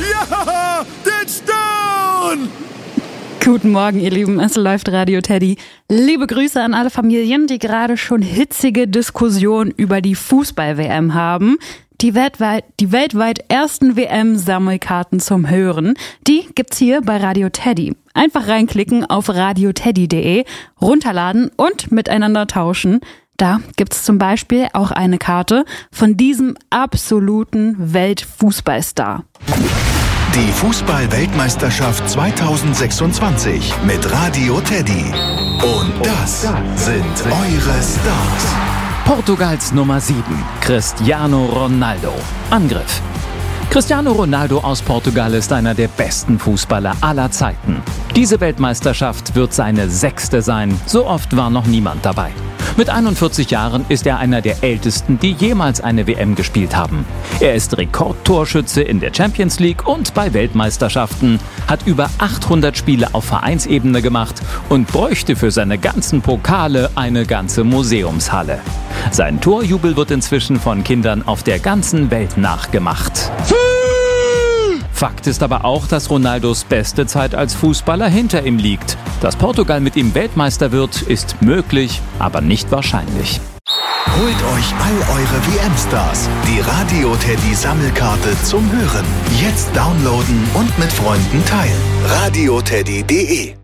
Ja, den Stern! Guten Morgen, ihr Lieben, es läuft Radio Teddy. Liebe Grüße an alle Familien, die gerade schon hitzige Diskussionen über die Fußball-WM haben. Die weltweit ersten WM-Sammelkarten zum Hören, die gibt's hier bei Radio Teddy. Einfach reinklicken auf radioteddy.de, runterladen und miteinander tauschen. Da gibt's zum Beispiel auch eine Karte von diesem absoluten Weltfußballstar. Die Fußball-Weltmeisterschaft 2026 mit Radio Teddy. Und das sind eure Stars. Portugals Nummer 7, Cristiano Ronaldo. Angriff. Cristiano Ronaldo aus Portugal ist einer der besten Fußballer aller Zeiten. Diese Weltmeisterschaft wird seine 6. sein. So oft war noch niemand dabei. Mit 41 Jahren ist er einer der ältesten, die jemals eine WM gespielt haben. Er ist Rekordtorschütze in der Champions League und bei Weltmeisterschaften, hat über 800 Spiele auf Vereinsebene gemacht und bräuchte für seine ganzen Pokale eine ganze Museumshalle. Sein Torjubel wird inzwischen von Kindern auf der ganzen Welt nachgemacht. Fakt ist aber auch, dass Ronaldos beste Zeit als Fußballer hinter ihm liegt. Dass Portugal mit ihm Weltmeister wird, ist möglich, aber nicht wahrscheinlich. Holt euch all eure WM-Stars. Die Radio Teddy Sammelkarte zum Hören. Jetzt downloaden und mit Freunden teilen. radioteddy.de